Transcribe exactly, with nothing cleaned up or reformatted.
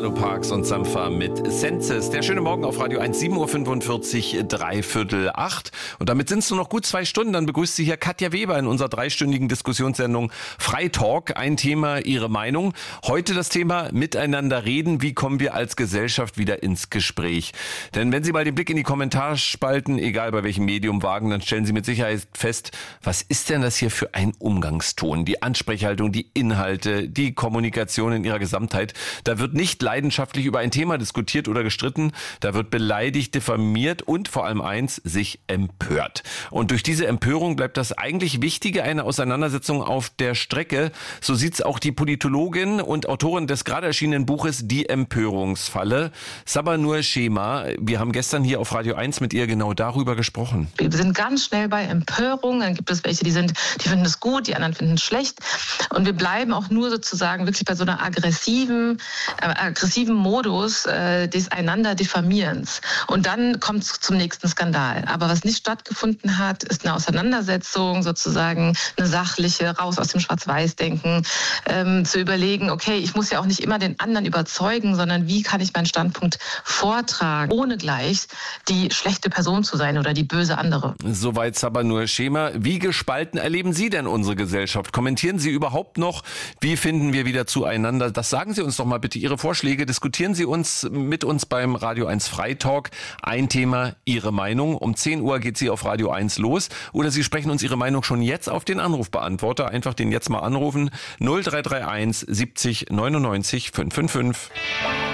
Arlo Parks und Sampha mit Senses. Der schöne Morgen auf Radio eins, sieben Uhr fünfundvierzig, dreiviertel acht. Und damit sind es nur noch gut zwei Stunden. Dann begrüßt Sie hier Katja Weber in unserer dreistündigen Diskussionssendung Freitalk. Ein Thema, Ihre Meinung. Heute das Thema Miteinander reden. Wie kommen wir als Gesellschaft wieder ins Gespräch? Denn wenn Sie mal den Blick in die Kommentarspalten, egal bei welchem Medium, wagen, dann stellen Sie mit Sicherheit fest, was ist denn das hier für ein Umgangston? Die Ansprechhaltung, die Inhalte, die Kommunikation in ihrer Gesamtheit. Da wird nicht leidenschaftlich über ein Thema diskutiert oder gestritten. Da wird beleidigt, diffamiert und vor allem eins, sich empört. Und durch diese Empörung bleibt das eigentlich Wichtige, eine Auseinandersetzung auf der Strecke. So sieht's auch die Politologin und Autorin des gerade erschienenen Buches Die Empörungsfalle, Sabanur Shema. Wir haben gestern hier auf Radio eins mit ihr genau darüber gesprochen. Wir sind ganz schnell bei Empörung. Dann gibt es welche, die sind, die finden es gut, die anderen finden es schlecht. Und wir bleiben auch nur sozusagen wirklich bei so einer aggressiven, äh, aggressiven Modus äh, des einander Diffamierens. Und dann kommt es zum nächsten Skandal. Aber was nicht stattgefunden hat, ist eine Auseinandersetzung, sozusagen eine sachliche, raus aus dem Schwarz-Weiß-Denken, ähm, zu überlegen, okay, ich muss ja auch nicht immer den anderen überzeugen, sondern wie kann ich meinen Standpunkt vortragen, ohne gleich die schlechte Person zu sein oder die böse andere. Soweit Sabanur Shema. Wie gespalten erleben Sie denn unsere Gesellschaft? Kommentieren Sie überhaupt noch? Wie finden wir wieder zueinander? Das sagen Sie uns doch mal bitte, Ihre Vorschläge. Diskutieren Sie uns mit uns beim Radio eins Freitalk. Ein Thema, Ihre Meinung. Um zehn Uhr geht sie auf Radio eins los. Oder Sie sprechen uns Ihre Meinung schon jetzt auf den Anrufbeantworter. Einfach den jetzt mal anrufen. null drei drei eins siebzig neunundneunzig fünfhundertfünfundfünfzig.